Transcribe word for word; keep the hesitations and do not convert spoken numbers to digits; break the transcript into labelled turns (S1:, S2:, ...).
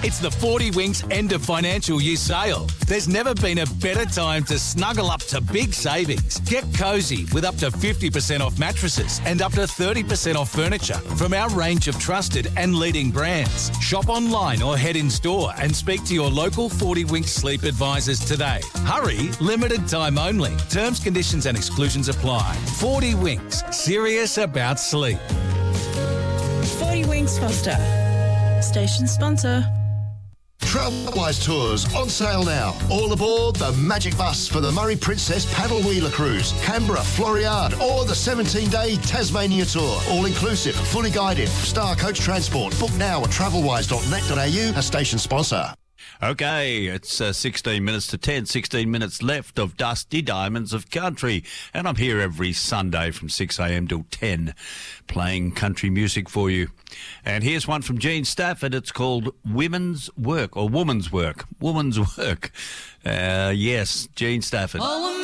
S1: It's the forty Winks end of financial year sale. There's never been a better time to snuggle up to big savings. Get cosy with up to fifty percent off mattresses and up to thirty percent off furniture from our range of trusted and leading brands. Shop online or head in store and speak to your local forty Winks sleep advisors today. Hurry, limited time only. Terms, conditions and exclusions apply. forty Winks, serious about sleep.
S2: forty Winks Foster, station sponsor.
S3: Travelwise Tours on sale now. All aboard the Magic Bus for the Murray Princess Paddle Wheeler Cruise, Canberra, Floriade, or the seventeen-day Tasmania Tour. All inclusive, fully guided, Star Coach Transport. Book now at travelwise dot net dot a u, a station sponsor.
S4: Okay, it's uh, sixteen minutes to ten, sixteen minutes left of Dusty Diamonds of Country. And I'm here every Sunday from six a.m. till ten, playing country music for you. And here's one from Gene Stafford. It's called Women's Work, or Woman's Work. Woman's Work. Uh, yes, Gene Stafford.
S5: Oh,